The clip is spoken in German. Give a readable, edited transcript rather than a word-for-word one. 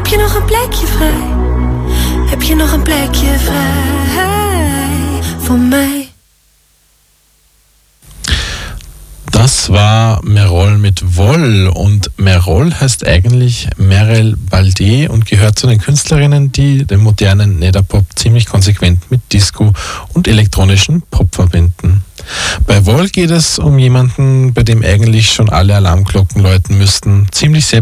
je nog een plekje vrij? Heb je nog een plekje vrij voor mij? Das war Merol mit Woll und Merol heißt eigentlich Merel Baldé und gehört zu den Künstlerinnen, die den modernen Nedapop ziemlich konsequent mit Disco und elektronischen Pop verbinden. Bei Woll geht es um jemanden, bei dem eigentlich schon alle Alarmglocken läuten müssten, ziemlich